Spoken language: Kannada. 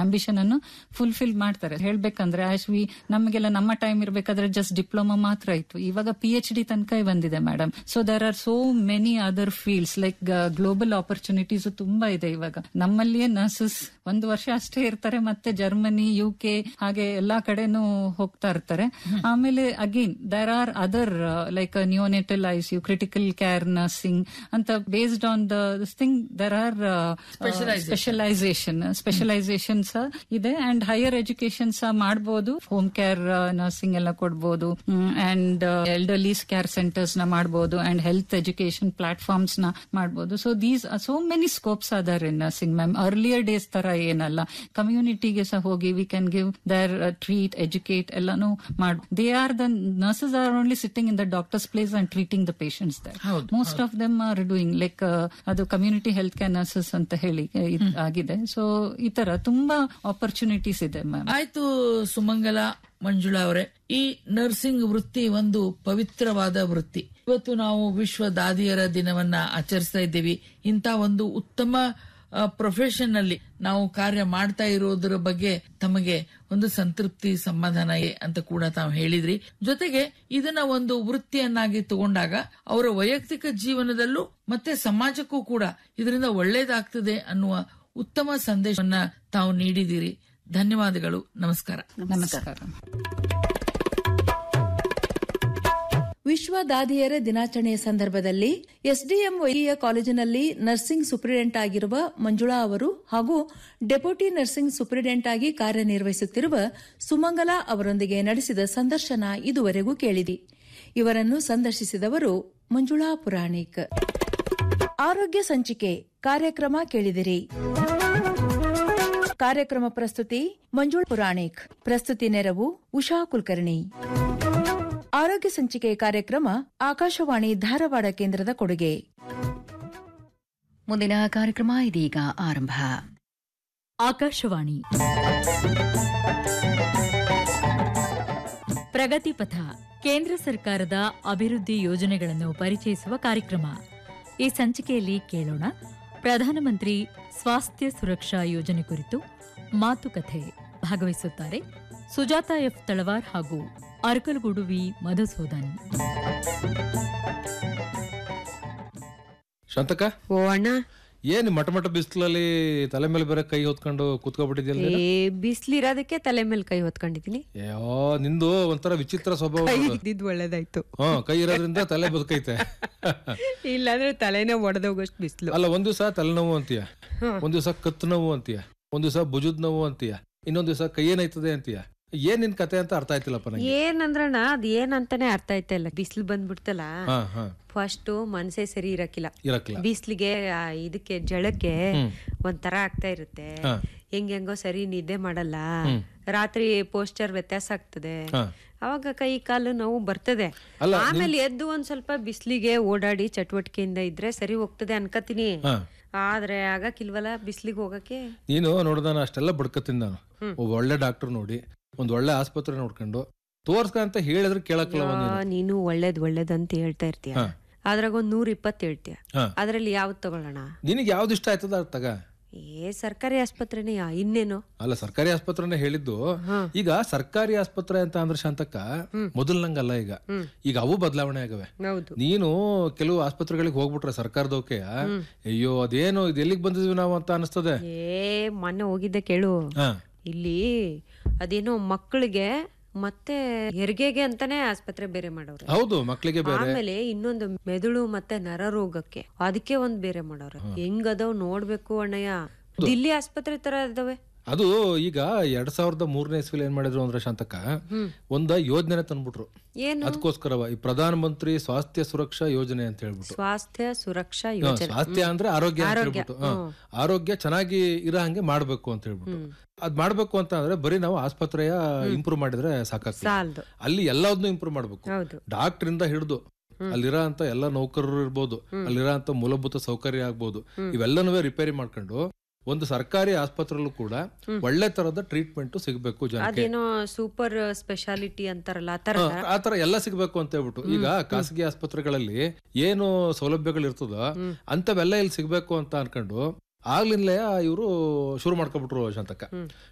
ಆಂಬಿಷನ್ ಅನ್ನು ಫುಲ್ಫಿಲ್ ಮಾಡ್ತಾರೆ. ಹೇಳ್ಬೇಕಂದ್ರೆ ನಮಗೆಲ್ಲ ನಮ್ಮ ಟೈಮ್ ಇರ್ಬೇಕಾದ್ರೆ ಜಸ್ಟ್ ಡಿಪ್ಲೊಮಾ ಮಾತ್ರ ಇತ್ತು. ಇವಾಗ PhD ತನಕ ಬಂದಿದೆ madam. So there are so many other fields like global opportunities ತುಂಬಾ ಇದೆ. ಇವಾಗ ನಮ್ಮಲ್ಲಿಯೇ ನರ್ಸಸ್ 1 ವರ್ಷ ಅಷ್ಟೇ ಇರ್ತಾರೆ, ಮತ್ತೆ ಜರ್ಮನಿ, UK ಹಾಗೆ ಎಲ್ಲಾ ಕಡೆನೂ ಹೋಗ್ತಾ ಇರ್ತಾರೆ. ಆಮೇಲೆ again there are other like neonatal ICU, critical care nursing ಅಂತ based on this thing there are specialisation ಇದೆ. ಅಂಡ್ ಹೈಯರ್ ಎಜುಕೇಶನ್ ಸಹ ಮಾಡಬಹುದು. ಹೋಮ್ ಕೇರ್ ನರ್ಸಿಂಗ್ ಎಲ್ಲ ಕೊಡಬಹುದು, ಅಂಡ್ ಎಲ್ಡರ್ಲೀಸ್ ಕೇರ್ ಸೆಂಟರ್ಸ್ ನ ಮಾಡಬಹುದು, ಅಂಡ್ ಹೆಲ್ತ್ ಎಜುಕೇಶನ್ ಪ್ಲಾಟ್ಫಾರ್ಮ್ಸ್ ನ ಮಾಡಬಹುದು. So these so many scopes other in nursing ma'am. Earlier days ತರ ಏನಲ್ಲ, ಕಮ್ಯುನಿಟಿಗೆ ಸಹ ಹೋಗಿ we can give there treat, educate ಎಲ್ಲಾನು ಮಾಡ್. They are the nurses are only sitting in the doctors place and treating the patients there. Most of them are doing like ಅದು ಕಮ್ಯುನಿಟಿ ಹೆಲ್ತ್ ಕೇರ್ ನರ್ಸಸ್ ಅಂತ ಹೇಳಿ ಆಗಿದೆ. ಸೊ ಈ ತರ ತುಂಬಾ ಆಪರ್ಚುನಿಟೀಸ್ ಇದೆ ಮ್ಯಾಮ್. ಆಯ್ತು ಸುಮಂಗಲ, ಮಂಜುಳಾ ಅವರೇ, ಈ ನರ್ಸಿಂಗ್ ವೃತ್ತಿ ಒಂದು ಪವಿತ್ರವಾದ ವೃತ್ತಿ. ಇವತ್ತು ನಾವು ವಿಶ್ವ ದಾದಿಯರ ದಿನವನ್ನ ಆಚರಿಸ್ತಾ ಇದ್ದೀವಿ. ಇಂಥ ಒಂದು ಉತ್ತಮ ಪ್ರೊಫೆಷನ್ ನಲ್ಲಿ ನಾವು ಕಾರ್ಯ ಮಾಡ್ತಾ ಇರೋದ್ರ ಬಗ್ಗೆ ತಮಗೆ ಒಂದು ಸಂತೃಪ್ತಿ, ಸಮಾಧಾನ ಅಂತ ಕೂಡ ತಾವು ಹೇಳಿದ್ರಿ. ಜೊತೆಗೆ ಇದನ್ನ ಒಂದು ವೃತ್ತಿಯನ್ನಾಗಿ ತಗೊಂಡಾಗ ಅವರ ವೈಯಕ್ತಿಕ ಜೀವನದಲ್ಲೂ ಮತ್ತೆ ಸಮಾಜಕ್ಕೂ ಕೂಡ ಇದರಿಂದ ಒಳ್ಳೇದಾಗ್ತದೆ ಅನ್ನುವ ಉತ್ತಮ ಸಂದೇಶವನ್ನ ತಾವು ನೀಡಿದಿರಿ. ಧನ್ಯವಾದಗಳು. ನಮಸ್ಕಾರ. ನಮಸ್ಕಾರ. ವಿಶ್ವ ದಾದಿಯರ ದಿನಾಚರಣೆಯ ಸಂದರ್ಭದಲ್ಲಿ SDM ವೈದ್ಯಕೀಯ ಕಾಲೇಜಿನಲ್ಲಿ ನರ್ಸಿಂಗ್ ಸೂಪರಿಂಟೆಂಡೆಂಟ್ ಆಗಿರುವ ಮಂಜುಳಾ ಅವರು ಹಾಗೂ ಡೆಪ್ಯೂಟಿ ನರ್ಸಿಂಗ್ ಸೂಪರಿಂಟೆಂಡೆಂಟ್ ಆಗಿ ಕಾರ್ಯನಿರ್ವಹಿಸುತ್ತಿರುವ ಸುಮಂಗಲಾ ಅವರೊಂದಿಗೆ ನಡೆಸಿದ ಸಂದರ್ಶನ ಇದುವರೆಗೂ ಕೇಳಿದಿ. ಇವರನ್ನು ಸಂದರ್ಶಿಸಿದವರು ಮಂಜುಳಾ ಪುರಾಣಿಕ್. ಆರೋಗ್ಯ ಸಂಚಿಕೆ ಕಾರ್ಯಕ್ರಮ ಕೇಳಿದಿರಿ. ಕಾರ್ಯಕ್ರಮ ಪ್ರಸ್ತುತಿ ಮಂಜುಳಾ ಪುರಾಣಿಕ್. ಪ್ರಸ್ತುತಿ ನೆರವು ಉಷಾ ಕುಲಕರ್ಣಿ. ಆರೋಗ್ಯ ಸಂಚಿಕೆ ಕಾರ್ಯಕ್ರಮ ಆಕಾಶವಾಣಿ ಧಾರವಾಡ ಕೇಂದ್ರದ ಕೊಡುಗೆ. ಮುಂದಿನ ಕಾರ್ಯಕ್ರಮ ಇದೀಗ ಆರಂಭ. ಆಕಾಶವಾಣಿ ಪ್ರಗತಿಪಥ, ಕೇಂದ್ರ ಸರ್ಕಾರದ ಅಭಿವೃದ್ಧಿ ಯೋಜನೆಗಳನ್ನು ಪರಿಚಯಿಸುವ ಕಾರ್ಯಕ್ರಮ. ಈ ಸಂಚಿಕೆಯಲ್ಲಿ ಕೇಳೋಣ ಪ್ರಧಾನಮಂತ್ರಿ ಸ್ವಾಸ್ಥ್ಯ ಸುರಕ್ಷಾ ಯೋಜನೆ ಕುರಿತು ಮಾತುಕತೆ. ಭಾಗವಹಿಸುತ್ತಾರೆ ಸುಜಾತ F. ತಳವಾರ್ ಹಾಗೂ ಅರಕಲಗೂಡು ವಿ. ಮಧುಸೂದನ್. ಶಾಂತಕ, ಓ ಅಣ್ಣ, ಏನ್ ಮಟ ಬಿಸಿಲಲ್ಲಿ ತಲೆ ಮೇಲೆ ಬೇರೆ ಕೈ ಹೊತ್ಕೊಂಡು ಕೂತ್ಕೊಬಿಟ್ಟಿದ್ಯಲ್ಲ? ಬಿಸಿಲಿರೋದಕ್ಕೆ ತಲೆ ಮೇಲೆ ಕೈ ಹೊತ್ಕೊಂಡಿದೀನಿ. ಅಯ್ಯೋ, ನಿಂದು ಒಂಥರ ವಿಚಿತ್ರ ಸ್ವಭಾವ. ಇದ್ದಿದ್ದು ಒಳ್ಳೇದಾಯ್ತು. ಕೈ ಇರೋದ್ರಿಂದ ತಲೆ ಬದುಕೈತೆ. ಇಲ್ಲಾಂದ್ರೆ ತಲೆನೇ ಒಡೆದೋಗಷ್ಟು ಬಿಸಿಲು. ಅಲ್ಲ, ಒಂದ್ ದಿವಸ ತಲೆನೋವು ಅಂತೀಯ, ಒಂದ್ ದಿವಸ ಕತ್ತು ನೋವು ಅಂತೀಯ, ಒಂದ್ ದಿವಸ ಭುಜದ ನೋವು ಅಂತೀಯ, ಇನ್ನೊಂದ್ ದಿವಸ ಕೈ ಏನಾಯ್ತದೆ ಅಂತೀಯ. ಏನ್ ನಿನ್ ಕತೆ ಅಂತ ಅರ್ಥ ಆಯ್ತಿಲ್ಲಪ್ಪ ನಂಗೆ. ಏನಂದ್ರಣ್ಣ, ಅದ್ ಏನಂತಾನೆ ಅರ್ಥ ಆಯ್ತಾ. ಬಿಸಿಲು ಬಂದ್ಬಿಡ್ತಲ್ಲ, ಫಸ್ಟ್ ಮನ್ಸೇ ಸರಿ ಇರಕ್ಕಿಲ್ಲ. ಬಿಸ್ಲಿಗೆ ಇದಕ್ಕೆ ಜಳಕ್ಕೆ ಒಂಥರ ಆಗ್ತಾ ಇರುತ್ತೆ. ಹೆಂಗೋ ಸರಿ ನಿದ್ದೆ ಮಾಡಲ್ಲ, ರಾತ್ರಿ ಪೋಸ್ಚರ್ ವ್ಯತ್ಯಾಸ ಆಗ್ತದೆ, ಅವಾಗ ಕೈ ಕಾಲು ನೋವು ಬರ್ತದೆ. ಆಮೇಲೆ ಎದ್ದು ಒಂದ್ ಸ್ವಲ್ಪ ಬಿಸ್ಲಿಗೆ ಓಡಾಡಿ ಚಟುವಟಿಕೆಯಿಂದ ಇದ್ರೆ ಸರಿ ಹೋಗ್ತದೆ ಅನ್ಕತೀನಿ. ಆದ್ರೆ ಆಗಕ್ಕಿಲ್ವಲ್ಲ ಬಿಸ್ಲಿಗೆ ಹೋಗಕ್ಕೆ. ನೀನು ನೋಡ್ದಾನ ಅಷ್ಟೆಲ್ಲ ಬಡ್ಕತೀನಿ ನಾನು. ಒಬ್ಬ ಒಳ್ಳೆ ಡಾಕ್ಟರ್ ನೋಡಿ ಒಂದ್ ಒಳ್ಳೆ ಆಸ್ಪತ್ರೆ ನೋಡ್ಕೊಂಡು ತೋರ್ಸ್ಕ ಅಂತ ಹೇಳಿದ್ರೆ ಕೇಳಕ್ಕಲ್ಲ. ನೀನು ಒಳ್ಳೇದ್ ಅಂತ ಹೇಳ್ತಾ ಇರ್ತೀಯ, ಅದ್ರಾಗ ಒಂದ್ 120 ಹೇಳ್ತೀಯ. ಅದ್ರಲ್ಲಿ ಯಾವ್ದು ತಗೊಳ್ಳೋಣ? ನಿನಗೆ ಯಾವ್ದು ಇಷ್ಟ ಆಯ್ತದ ತಗ. ಸರ್ಕಾರಿ ಆಸ್ಪತ್ರೆನೇ ಇನ್ನೇನು? ಅಲ್ಲ, ಸರ್ಕಾರಿ ಆಸ್ಪತ್ರೆನೇ ಹೇಳಿದ್ದು. ಈಗ ಸರ್ಕಾರಿ ಆಸ್ಪತ್ರೆ ಅಂತ ಅಂದ್ರೆ ಶಾಂತಕ್ಕ ಮೊದಲ್ನಂಗಲ್ಲ. ಈಗ ಅವು ಬದಲಾವಣೆ ಆಗವೆ. ನೀನು ಕೆಲವು ಆಸ್ಪತ್ರೆಗಳಿಗೆ ಹೋಗ್ಬಿಟ್ರೆ ಸರ್ಕಾರದವಕ್ಕೆ, ಅಯ್ಯೋ ಅದೇನು ಇದು ಎಲ್ಲಿಗೆ ಬಂದಿದ್ವಿ ನಾವು ಅಂತ ಅನಿಸ್ತದೆ. ಮೊನ್ನೆ ಹೋಗಿದ್ದೆ ಕೇಳು, ಇಲ್ಲಿ ಅದೇನೋ ಮಕ್ಕಳಿಗೆ ಮತ್ತೆ ಹೆರಿಗೆಗೆ ಅಂತಾನೆ ಆಸ್ಪತ್ರೆ ಬೇರೆ ಮಾಡೋರು. ಹೌದು, ಮಕ್ಕಳಿಗೆ ಬೇರೆ. ಆಮೇಲೆ ಇನ್ನೊಂದು ಮೆದುಳು ಮತ್ತೆ ನರರೋಗಕ್ಕೆ ಅದಕ್ಕೆ ಒಂದ್ ಬೇರೆ ಮಾಡೋರು. ಹೆಂಗದವ್ ನೋಡ್ಬೇಕು ಅಣ್ಣಯ್ಯ. ದಿಲ್ಲಿ ಆಸ್ಪತ್ರೆ ತರ ಇದಾವೆ. ಅದು ಈಗ 2003ನೇ ಇಸ್ವಿಲಿ ಏನ್ ಮಾಡಿದ್ರು ಅಂದ್ರೆ ಶಾಂತಕ್ಕ, ಒಂದ ಯೋಜನೆ ತಂದ್ಬಿಟ್ರು. ಅದಕ್ಕೋಸ್ಕರ ಈ ಪ್ರಧಾನ ಮಂತ್ರಿ ಸ್ವಾಸ್ಥ್ಯ ಸುರಕ್ಷಾ ಯೋಜನೆ ಅಂತ ಹೇಳ್ಬಿಟ್ಟು. ಸ್ವಾಸ್ಥ್ಯ ಸುರಕ್ಷಾ ಯೋಜನೆ, ಸ್ವಾಸ್ಥ್ಯ ಅಂದ್ರೆ ಆರೋಗ್ಯ ಅಂತ ಹೇಳ್ಬಿಟ್ಟು, ಆರೋಗ್ಯ ಚೆನ್ನಾಗಿ ಇರೋ ಹಂಗೆ ಮಾಡ್ಬೇಕು ಅಂತ ಹೇಳ್ಬಿಟ್ಟು. ಅದ್ ಮಾಡ್ಬೇಕು ಅಂತ ಅಂದ್ರೆ ಬರೀ ನಾವು ಆಸ್ಪತ್ರೆಯ ಇಂಪ್ರೂವ್ ಮಾಡಿದ್ರೆ ಸಾಕಾಗ್ತದೆ. ಅಲ್ಲಿ ಎಲ್ಲದನ್ನೂ ಇಂಪ್ರೂವ್ ಮಾಡ್ಬೇಕು. ಡಾಕ್ಟರ್ ಇಂದ ಹಿಡಿದು ಅಲ್ಲಿರೋ ಅಂತ ಎಲ್ಲ ನೌಕರರು ಇರ್ಬೋದು, ಅಲ್ಲಿರೋ ಅಂತ ಮೂಲಭೂತ ಸೌಕರ್ಯ ಆಗ್ಬೋದು, ಇವೆಲ್ಲನೂ ರಿಪೇರಿ ಮಾಡ್ಕೊಂಡು ಒಂದು ಸರ್ಕಾರಿ ಆಸ್ಪತ್ರೆಲ್ಲೂ ಕೂಡ ಒಳ್ಳೆ ತರದ ಟ್ರೀಟ್ಮೆಂಟ್ ಸಿಗಬೇಕು ಜನಕ್ಕೆ. ಸೂಪರ್ ಸ್ಪೆಷಾಲಿಟಿ ಅಂತಾರಲ್ಲ, ಆತರ ಎಲ್ಲ ಸಿಗ್ಬೇಕು ಅಂತ ಹೇಳ್ಬಿಟ್ಟು. ಈಗ ಖಾಸಗಿ ಆಸ್ಪತ್ರೆಗಳಲ್ಲಿ ಏನು ಸೌಲಭ್ಯಗಳು ಇರ್ತದ ಅಂತವೆಲ್ಲ ಇಲ್ಲಿ ಸಿಗ್ಬೇಕು ಅಂತ ಅನ್ಕೊಂಡು ಆಗ್ಲಿಂದಲೇ ಇವರು ಶುರು ಮಾಡ್ಕೊಬಿಟ್ರು ಶಾಂತಕ್ಕ.